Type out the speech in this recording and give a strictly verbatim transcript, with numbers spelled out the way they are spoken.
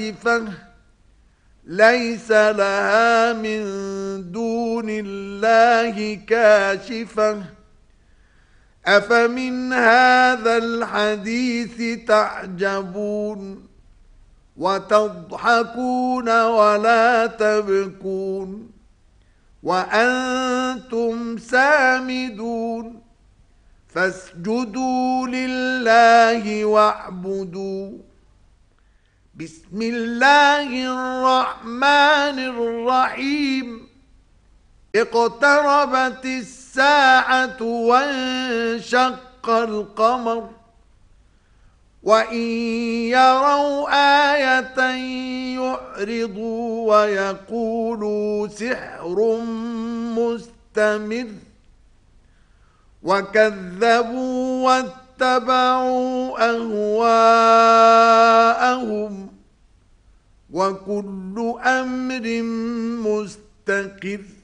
ليس لها من دون الله كاشفة أفمن هذا الحديث تعجبون وتضحكون ولا تبكون وأنتم سامدون فاسجدوا لله واعبدوا. بسم الله الرحمن الرحيم. اقتربت الساعة وانشق القمر وإن يروا آية يعرضوا ويقولوا سحر مستمر وكذبوا واتبعوا أهواءهم وكل أمر مستقر